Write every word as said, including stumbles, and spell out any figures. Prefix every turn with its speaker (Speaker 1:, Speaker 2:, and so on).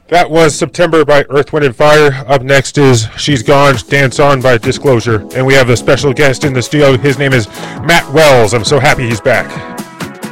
Speaker 1: That was September by Earth, Wind, and Fire. Up next is She's Gone, Dance On by Disclosure. And we have a special guest in the studio. His name is Matt Wells. I'm so happy he's back.